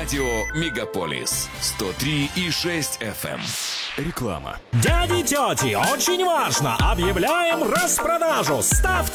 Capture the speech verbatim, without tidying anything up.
Радио Мегаполис сто три и шесть эф эм. Реклама. Дяди и тети, очень важно! Объявляем распродажу! Ставьте